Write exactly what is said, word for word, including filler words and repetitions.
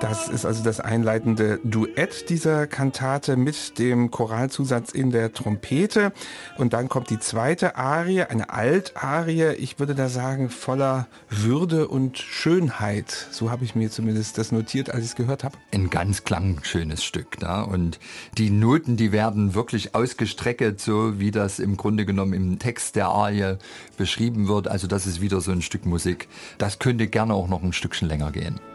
Das ist also das einleitende Duett dieser Kantate mit dem Choralzusatz in der Trompete. Und dann kommt die zweite Arie, eine Altarie, ich würde da sagen, voller Würde und Schönheit. So habe ich mir zumindest das notiert, als ich es gehört habe. Ein ganz klangschönes Stück. Ne? Und die Noten, die werden wirklich ausgestreckt, so wie das im Grunde genommen im Text der Arie beschrieben wird. Also das ist wieder so ein Stück Musik. Das könnte gerne auch noch ein Stückchen länger gehen.